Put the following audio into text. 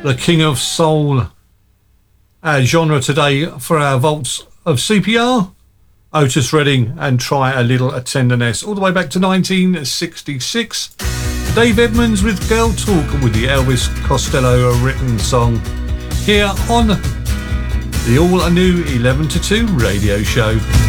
the King of Soul. Our genre today for our vaults of CPR, Otis Redding and Try a Little Tenderness, all the way back to 1966. Dave Edmunds with Girl Talk with the Elvis Costello written song here on the all new 11 to 2 radio show.